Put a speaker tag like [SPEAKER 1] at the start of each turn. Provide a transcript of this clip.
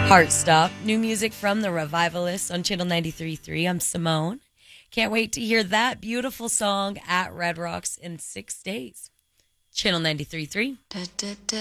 [SPEAKER 1] Heartstop, new music from the Revivalists on Channel 93.3. I'm Simone. Can't wait to hear that beautiful song at Red Rocks in 6 days. Channel 93.3.